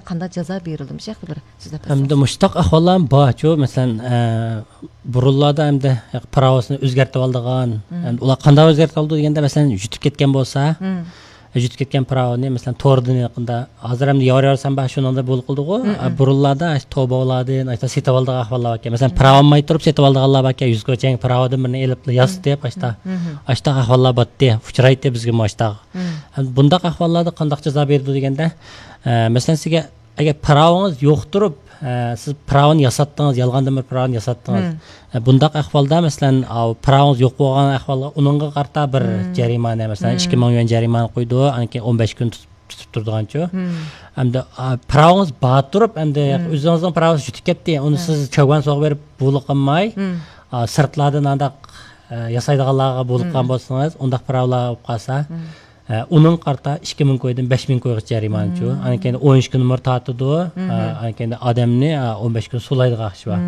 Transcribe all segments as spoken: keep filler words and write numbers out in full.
qanday jazo berildi shu haqda bir sizlar hamda mushtaq ahvollar bor-ku, masalan, burunlarda hamda pravosini o'zgartib oldigan, ular qanday o'zgartib oldi deganda, masalan, yutib ketgan bo'lsa, yutib ketgan pravoni, masalan, to'rdan yaqinda, hozir hamda yor-yorsam bor shunday bo'lib qoldi-ku, burunlarda tavbalardan, ayta setib oldigan ahvollar bor. Masalan, pravomay turib setib oldiganlar bor, yuz ko'chang pravodan birini elib yozib deb, ashta, ashta ahvollar botdi, uchraydi bizga mushtaq. Bundaq ahvollarda qanday jazo berdi deganda, masalan, sizga agar pravongiz yo'q turib, siz pravoni yasatdingiz, yolg'ondan bir pravoni yasatdingiz. Bundaq ahvolda masalan, pravongiz yo'q bo'lgan ahvolda uningga qarta bir jarimani, masalan, ikki ming yuan jarimani qo'ydi, anki o'n besh kun tutib turdigancha. Hamda pravongiz bor turib, hamda o'zingizning pravongiz yutib ketdi, uni siz cho'g'an so'g'ib berib bo'liq qilmay, sirtlardan andaq yasaydiganlarga bo'liq qilgan bo'lsangiz, undaq pravlar bo'lib qolsa, onun qarta ikki ming qo'ydan besh ming qo'yga jarimanchu. Ana keyin o'n uch kun umr tortidi, ana keyin odamni o'n besh kun sulaydi qaqshi bor.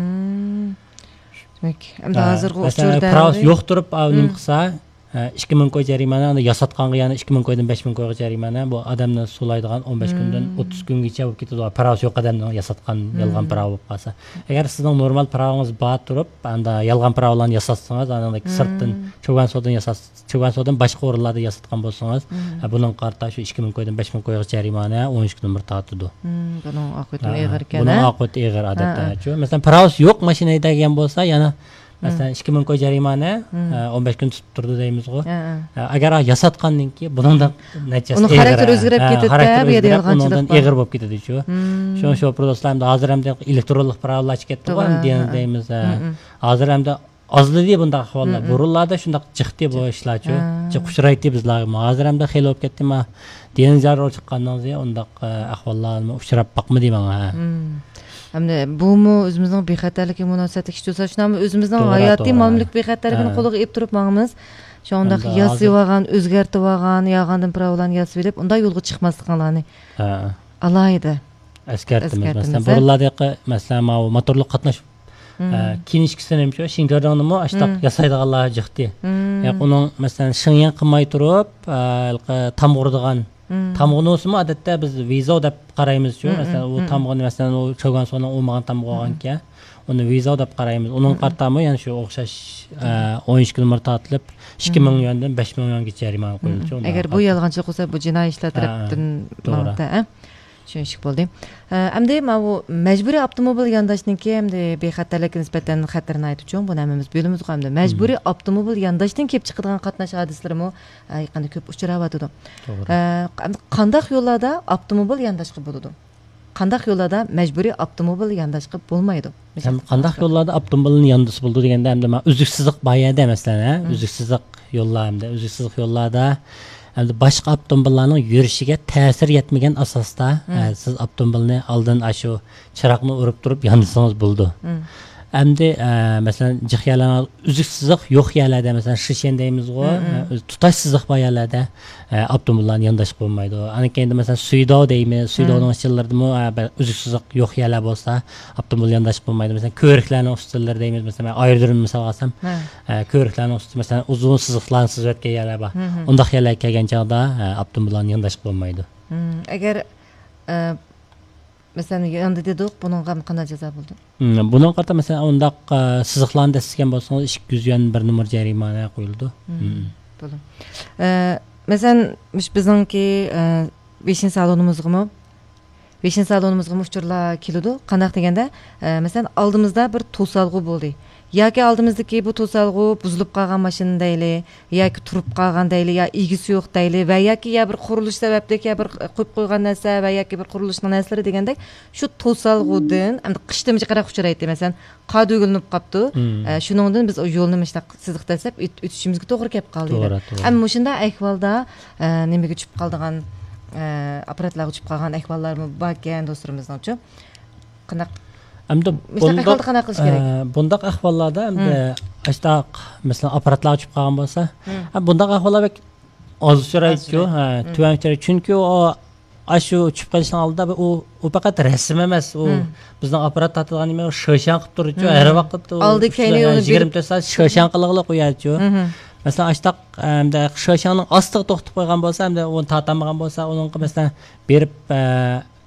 Demak, endi hozirgi uchurda pravos yo'q turib, nim qilsa, ikki ming qo'y jarimani, uni yasatqanga yana ikki ming qo'ydan besh ming qo'yga jarimani, bu odamni sulaydigan o'n besh kundan o'ttiz kungacha bo'lib ketadi. Pravos yo'q odamni yasatgan yolg'on prav bo'lib qolsa. Agar sizning normal pravongiz bor turib, anda yolg'on pravlarni yasatsangiz, ana sirtdan cho'g'an so'dan yasatsangiz, cho'g'an so'dan boshqa o'rinlarda yasatgan bo'lsangiz, buning qarta shu ikki ming qo'ydan besh ming qo'yga jarimani o'n uch kun umr tortidi. Buning oqibati og'ir ekan. Buning oqibati og'ir odatda. Masalan, pravos yo'q mashinada degan bo'lsa, yana masalan ikki ming qo'y jarimani o'n besh kun tutib turdi deymiz-ku. Agar yasatgandan keyin bundan natijasi uni xarakteri o'zgarib ketadi, bu yerda yolg'onchilik bor. Eg'ir bo'lib ketadi-ku. Shu shu do'stlarim, hozir ham elektronlik pravlar chiqib ketdi, deymiz. Hozir ham azlidi bunday ahvollar. Burunlarda shunday chiqdi bu ishlar-ku. Chiqishrayti bizlar. Hozir ham xel bo'lib ketdimi? Deniz zarur chiqqandan keyin undaq ahvollarni uchrab boqmadi menga. Hamda bumi o'zimizning bexatarlikka munosabatli ish bo'lsa, shunami o'zimizning hayotiy ma'lumlik bexatarligini qo'liga olib turib mangimiz shu undaq yasib olgan, o'zgartib olgan, yog'andan pravlarni yasib olib, unda yo'lga chiqmasliklarini. Ha. Alayda. Askartimiz masalan, burunlarda masalan, motorli qatnash kinishkisini ham shu Shingardanmi ashtaq yasaydiganlar jiqdi. Uning masalan, shingyan qilmay turib, tamg'urdigan tamg'unosimi odatda biz viza deb qaraymiz-ku. Masalan, u tamg'uni masalan, u cho'g'an so'ni olmagan tamg'u olganka, uni viza deb qaraymiz. Uning qartami yana shu o'xshash o'n uch kun umr tortilib, ikki ming yuandan besh ming yuangacha jarima qo'yildi. Agar bu yolg'onchilik bo'lsa, bu jinoiy ishlar tarafdan ma'lumotda, ha? Tushunishib bo'ldi. Endi mana bu majburiy avtomobil yondashniki hamda bexatarlikka nisbatan xatarni aytuvchi bu namimiz bo'limiz hamda majburiy avtomobil yondashdan kelib chiqadigan qatnash hodislarimi qanday ko'p uchrayotdi. Qanday yo'llarda avtomobil yondashqa bo'ladi? Qanday yo'llarda majburiy avtomobil yondashqa bo'lmaydi? Qanday yo'llarda avtomobilni yondasi bo'ldi deganda hamda men uzluksizlik bayada masalan, uzluksizlik yo'llarida, uzluksizlik yo'llarda hamda boshqa avtomobillarning yurishiga ta'sir yetmagan asosda siz avtomobilni oldin ashu chiroqni urib turib yondisangiz bo'ldi. Endi masalan jihyalar uzluksizlik yo'q yerlarda masalan shishen deymiz-ku, tutashsizlik bor yerlarda avtomobillarni yondash bo'lmaydi. Ana keyin masalan suydo deymiz, suydoning ichlarida uzluksizlik yo'q yerlar bo'lsa avtomobil yondash bo'lmaydi. Masalan ko'riklarning ustilari deymiz, masalan ayirdim misol olsam, ko'riklarning usti masalan uzun siziqlarni sizib o'tgan yerlar bor. Undaq yerlar kelgan chog'da avtomobillarni yondash bo'lmaydi. Agar masalan yonda dedik, buning ham qanday jazo bo'ldi? Buning qarta masalan undaq siziqlarni desgan bo'lsangiz ikki yuz yuan bir numar jarimani qo'yildi. Bo'ldi. Masalan, bizningki beshinchi salonimizgami? beshinchi salonimizga uchurlar keladi. Qanday deganda, masalan, oldimizda bir to'salg'u bo'ldi. Yoki oldimizdagi bu to'salg'u buzilib qolgan mashina deyli, yoki turib qolgan deyli, yo igisi yo'q deyli va yoki ya bir qurilish sababli bir qo'yib qo'ygan narsa va yoki bir qurilishning narsalari degandek, shu to'salg'udan endi qishdimcha qarab uchraydi. Masalan, qad o'gilinib qopti. Shuningdan biz o yo'lni mishta siziq desab o'tishimizga to'g'ri kelib qoldi. Ammo shunda ahvolda nimaga tushib qoldigan apparatlarga tushib qolgan ahvollarmi bor ekan do'stlarimizning-chi. Qanday Hamda bundaq qanaqa qilish kerak? Bundaq ahvollarda hamda ashtaq masalan apparatlar ochib qolgan bo'lsa, bundaq ahvollar oz uchraydi-ku, tuvan uchraydi. Chunki o ashu uchib qolishdan oldida u u faqat rasm emas, u bizning apparat tatadigan nima sho'shan qilib turibdi, har vaqt oldi kayni yigirma to'rt soat sho'shan qilib qo'yadi-ku. Masalan ashtaq sho'shanning ostiga to'xtab qo'ygan bo'lsa, hamda uni tatamagan bo'lsa, uning masalan berib